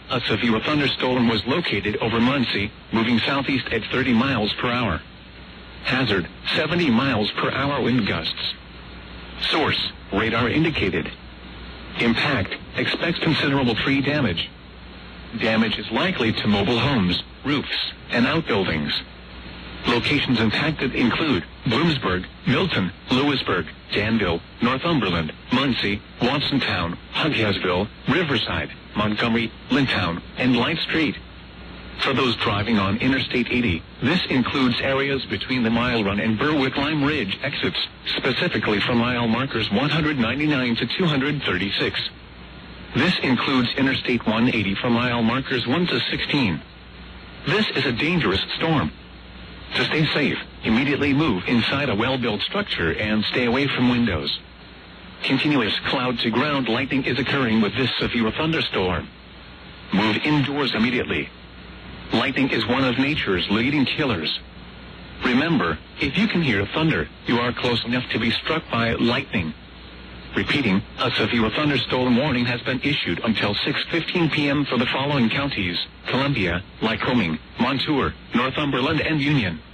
a severe thunderstorm was located over Muncie, moving southeast at 30 miles per hour. Hazard, 70 miles per hour wind gusts. Source, radar indicated. Impact, expects considerable tree damage. Damage is likely to mobile homes, roofs, and outbuildings. Locations impacted include Bloomsburg, Milton, Lewisburg, Danville, Northumberland, Muncie, Watsontown, Hugginsville, Riverside, Montgomery, Lintown, and Light Street. For those driving on Interstate 80, this includes areas between the Mile Run and Berwick-Lime Ridge exits, specifically from mile markers 199 to 236. This includes Interstate 180 from mile markers 1 to 16. This is a dangerous storm. To stay safe, immediately move inside a well-built structure and stay away from windows. Continuous cloud-to-ground lightning is occurring with this severe thunderstorm. Move indoors immediately. Lightning is one of nature's leading killers. Remember, if you can hear thunder, you are close enough to be struck by lightning. Repeating, a severe thunderstorm warning has been issued until 6:15 p.m. for the following counties: Columbia, Lycoming, Montour, Northumberland, and Union.